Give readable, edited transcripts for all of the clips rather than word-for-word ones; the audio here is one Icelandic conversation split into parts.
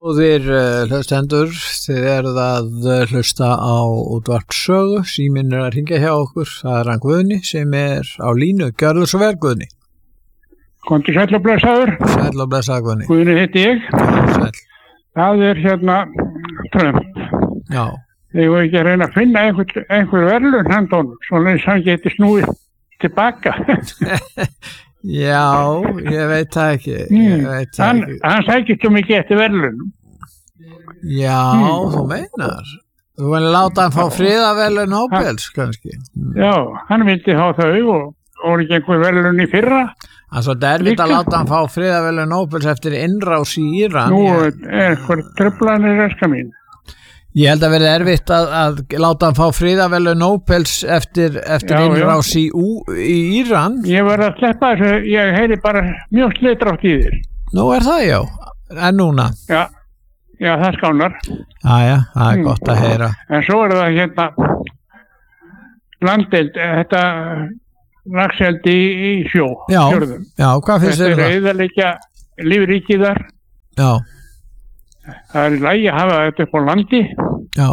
Góðir hlustendur, þið eruð að hlusta á útvarpssögu, síminn að hringja hjá okkur, það hann Guðni sem á línu, gjörðu svo vel Guðni. Komdu sæll og blessaður. Sæll og blessaður Guðni. Guðni heiti ég. Sæll. Það hérna Trump. Já. Þeir voru ekki að reyna að finna einhver verðlun handón, svona eins hann geti snúið tilbaka. Já, ég veit það ekki. Hann sækist mikið eftir verðlunum. Já, þú meinar. Þú vilja láta hann fá friðarverðlaun Nóbels, kannski. Já, hann vildi hafa þau og voru ekki einhver verðlun í fyrra. Það er svo erfitt að láta hann fá friðarverðlaun Nóbels eftir innrás í Íran. Nú er eitthvað truflanir raska mín. Ég held að verði erfitt að láta hann fá friðarverðlaun Nóbels eftir innrás í Íran. Ég var að sleppa þessu, ég heyri bara mjög slitrátt í þér. Nú er það já, en núna? Já, það skánar. Já, það er gott að heyra. En svo er það hérna landeld, þetta laxeldi í sjó. Já, fjörðum. Já, hvað finnst þér það? Þetta er eyðileggja lífríkið þar. Já. Það er í lagi að hafa þetta upp á landi. Já.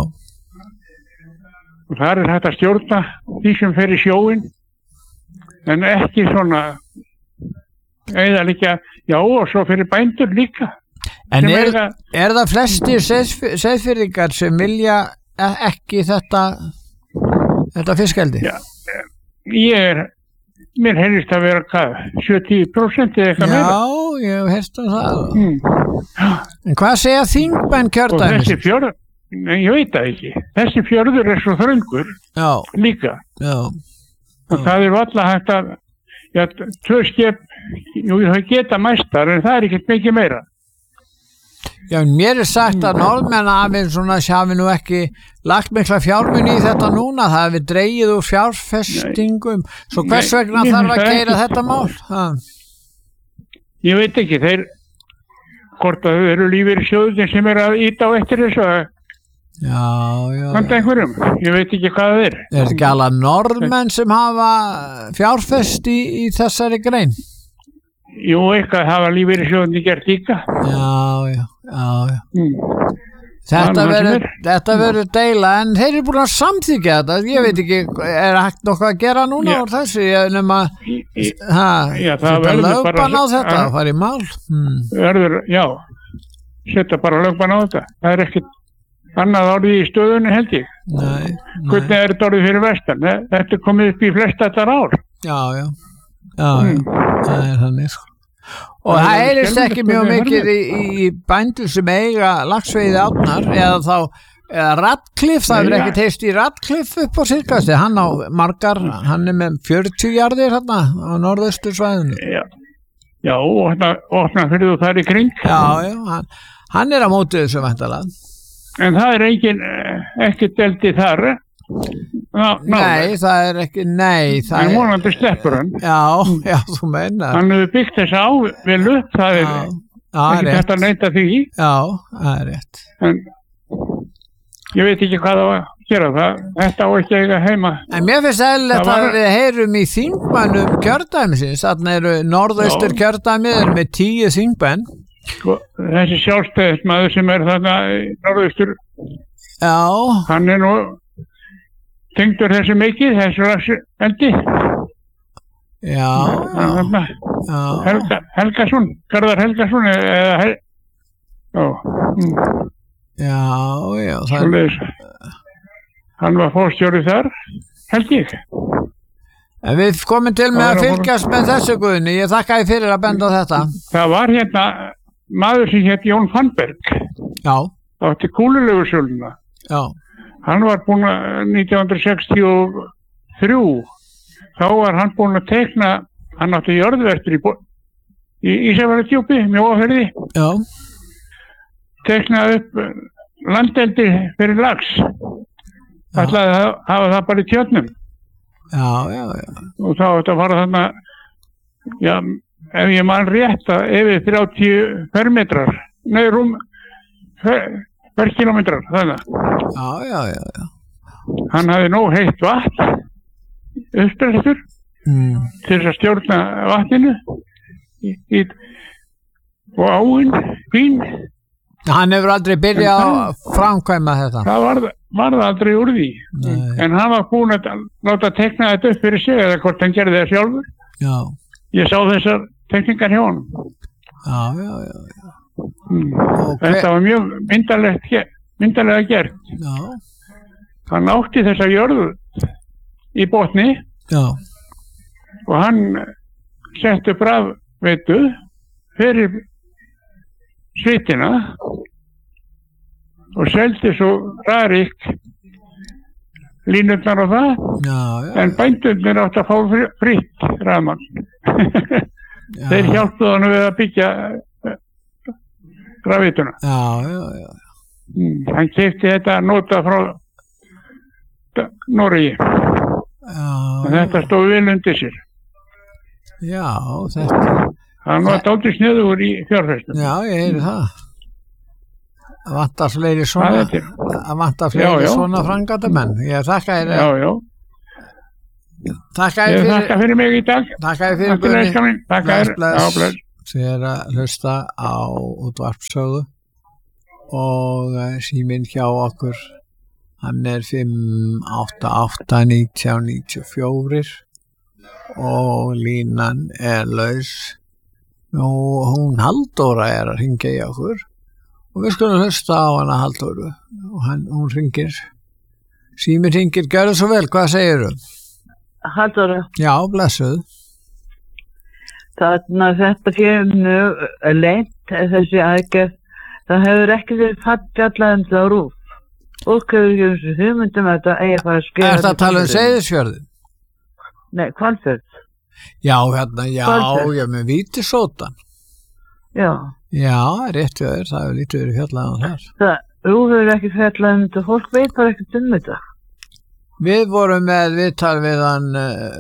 Og þar er hægt að stjórna því sem fer í sjóin, en ekki svona eyðileggja, já og svo fyrir bændur líka. En er það flestir Seyðfirðingar sem vilja ekki þetta fiskeldi? Já, mér heyrist að vera hvað, 70% eða eitthvað meira. Já, ég hef heyrst það. En hvað segja þingmenn kjördæmis? Og þessi fjörður, ég veit það ekki, þessi fjörður er svo þröngur líka. Já. Og það er varla hægt að, tvö skip, það geta mæstar, en það er ekkert mikið meira. Já, mér er sagt að norðmenn hafi nú ekki lagt mikla fjármuni í þetta núna, það hefði dregið úr fjárfestingum, svo hvers vegna þarf að keyra þetta mál? Ég veit ekki, hvort að þau eru lífeyrissjóðir sem er að ýta á eftir þessu. Já. Handa einhverjum, ég veit ekki hvað það er. Er þetta ekki alveg norðmenn sem hafa fjárfest í þessari grein? Jú, eitthvað hafa lífeyrissjóðinni gert líka. Já. Þetta verður deila, en þeir eru búin að samþykja þetta. Ég veit ekki, er hægt nokkuð að gera núna úr þessu? Nema setja lögbann á þetta, það fara í mál. Setja bara lögbann á þetta. Það er ekkert annað orðið í stöðunni held ég. Nei. Hvernig er þetta orðið fyrir vestan? Þetta er komið upp í flest þetta ár. Já, það er þannig sko. Og það heyrist ekki mjög mikið í bændur sem eiga laxveiði átnar eða Radcliffe, það er ekki teist í Radcliffe upp á Sýrkasti, hann er með 40 jarðir hérna á norðaustursvæðinu. Já, og opna fyrir þú þar í kring. Já, hann er á móti þessu væntanlega. En það er ekki delti þar. Nei, það er ekki, en vonandi sleppur hann. Já, þú meinar. Hann hefur byggt þess á vel upp, það er ekki hægt að neita því. Já, það er rétt. En ég veit ekki hvað það var að gera það, þetta á ekki eiga heima. En mér finnst eðlilegt að við heyrum í þingmannum kjördæmisins, þarna eru norðaustur kjördæmið með 10 þingmenn. Þessi sjálfstæðismaður sem er þarna norðaustur, hann er nú tengdur þessu mikið, þessu laxeldi. Já. Helgason, Garðar Helgason hann var forstjóri þar, held ég. En við komum til með að fylgjast með þessu Guðni, ég þakka þér fyrir að benda á þetta. Það var hérna maður sem hét Jón Fannberg. Já. Það átti Kúlulegursöluna. Já. Hann var búinn að 1963, þá var hann búinn að teikna, hann átti jörðvertur í Ísafjarðardjúpi, Mjóafirði. Já. Teikna upp landeldi fyrir lax. Ætlaði að hafa það bara í Tjörnum. Já. Og þá átti að fara þarna, ef ég man rétt að yfir 30 fermetrar, ferkilometrar, þannig. Já. Hann hafði nóg heitt vatn uppdrættur til þess að stjórna vatninu og áin, fín, Hann hefur aldrei byrjað að framkvæma þetta. Það varð aldrei úr því. Nei. En hann var búinn að láta tekna þetta upp fyrir sig eða hvort hann gerði það sjálfur. Já. Ég sá þessar tekningar hjá honum. Já. Þetta var mjög myndarlega gert. Já. Hann átti þessa jörðu í botni. Já. Og hann setti upp rafveitu fyrir sveitina og seldi svo Rarik línurnar og það. Já. En bændurnir átti að fá frítt rafmagn. Þeir hjálpuðu hann við að byggja rafveituna. Já. Hann keypti þetta nota frá Noregi. En þetta stóð vel undir sér. Já, þetta. Hann var dálítið sniðugur í fjárfestum. Já, ég heyri það. Það vantar fleiri svona framkvæmdamenn. Ég þakka þér. Já. Þakka fyrir mig í dag. Þakka þér fyrir Gunni. Þakka þér. Þið að hlusta á útvarpssögu og síminn hjá okkur. Hann 588-1994 og línan laus. Nú, hún Halldóra að hringja í okkur og við skulum hlusta á hana Halldóru og hún hringir. Síminn hringir, gjörðu svo vel, hvað segirðu? Halldóra. Já, blessuð. Þetta fyrir mjög leint, þessi aðgerð. Það hefur ekki verið fjallað það RÚV. Fólk hefur ekki þessu hugmyndum að þetta eigi að fara að skera. Er það að tala Seyðisfjörðin? Nei, Hvalfjörð. Já, já, með Vítisótan. Já. Já, rétt við þér, það hefur lítið verið fjallað á þar. RÚV hefur ekki fjallað þetta, fólk veit bara ekkert þetta. Við vorum með viðtal við hann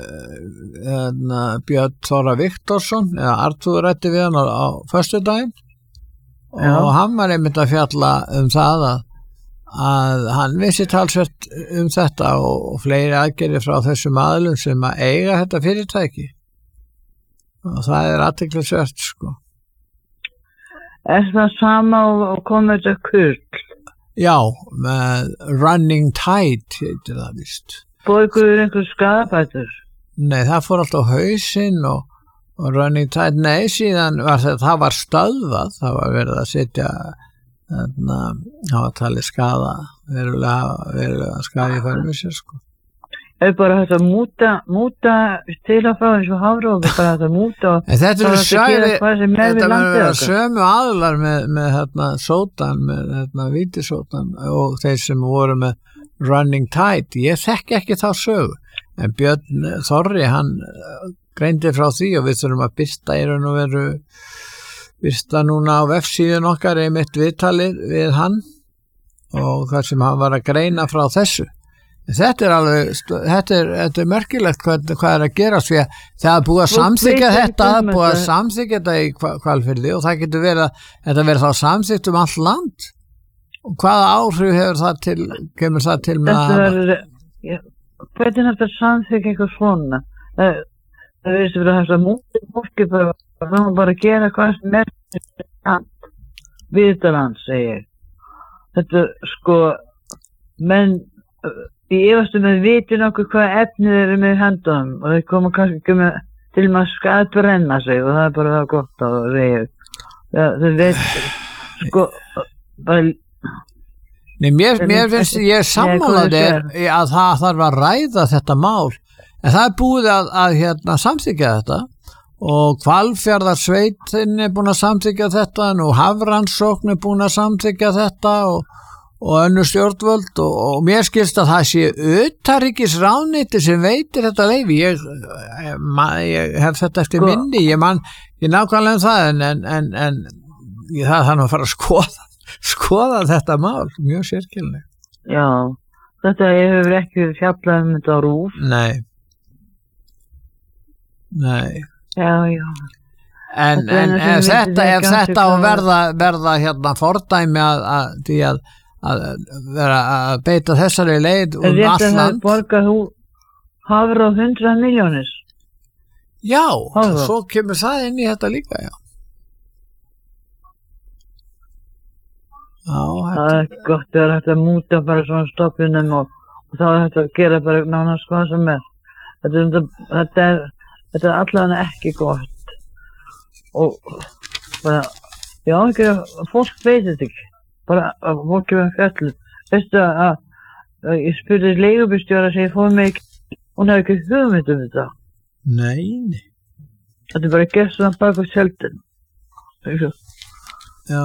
Björn Þóra Viktorsson, eða Artúr rætti við hann á föstudaginn og hann var einmitt að fjalla það að hann vissi talsvert þetta og fleiri aðgerðir frá þessum aðilum sem að eiga þetta fyrirtæki og það athyglisvert sko. Það sama og komið þetta kurl? Já, með Running Tide heitir það víst. Borguður einhver skadabætur? Nei, það fór alltaf hausinn og Running Tide, nei, síðan það var stöðvað, það var verið að setja það var talið skada verulega skadi í fyrir sér sko. Bara hægt að múta til að frá eins og Hafró bara hægt að múta og þetta eru sömu aðlar með sótan með Vítisótan og þeir sem voru með Running Tide. Ég þekki ekki þá sögu en Björn Þorri hann greindi frá því og við þurfum að birta í raun og veru birta núna á vefsíðun okkar einmitt viðtalið við hann og það sem hann var að greina frá þessu. Þetta alveg, þetta er merkilegt hvað að gera því að það er búið að samþykja þetta í Hvalfirði og það getur verið að þetta verið þá samþykkt all land og hvaða áhrif hefur kemur það til með að hvernig er þetta samþykja eitthvað svona það verður sem verið að múti fólki bara að gera hvað sem viðtaland segir þetta sko menn ég efast með viti nokkuð hvað efnið eru með hendunum og þeir koma kannski ekki til að skadbrenna sig og það er bara það gott að segja þeir veit sko bara Nei, mér finnst ég sammálaðir að það þarf að ræða þetta mál en það er búið að samþykja þetta og Hvalfjarðarsveitin er búin að samþykja þetta og Hafrannsókn er búin að samþykja þetta og önnur stjórnvöld og mér skilst að það sé utanríkisráðuneyti sem veitir þetta leyfi ég hef þetta eftir minni ég nákvæmlega það en það þarf að fara að skoða þetta mál mjög sérkilnegt. Já, þetta hefur ekki fjallað þetta á RÚV. Nei. Já. En ef þetta á verða fordæmi að vera að beita þessari leið allt land. Borgar þú Hafró 100 milljónir? Já, svo kemur það inn í þetta líka, já. Það gott þegar hægt að múta bara svona stofnunum og þá hægt að gera bara nánast hvað sem Þetta er allavega ekki gott og bara já, fólk veit þetta ekki bara að fólk er fjallu veistu að ég spurði leigubílstjóra sem ég fór með hún hefði ekki hugmynd þetta Nei Þetta er bara gert svona bak á tjöldin Já,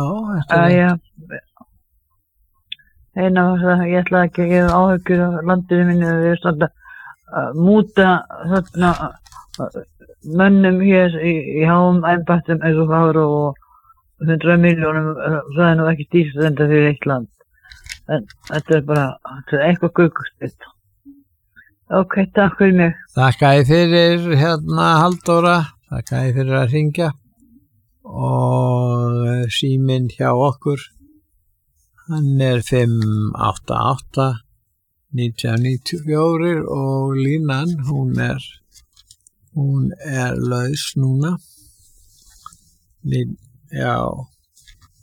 ég ætla ekki að gefa áhyggjur á landinu minni að við erum svona að múta þarna mönnum hér í háum embættum eins og Hafró og 100 milljónum, það er nú ekki dýrstenda fyrir eitt land. En þetta er eitthvað guggust. Ok, takk fyrir mig. Þakkaði fyrir Halldóra, þakkaði fyrir að hringja og síminn hjá okkur, hann er 588-1994 og línan, hún er laus núna. Já.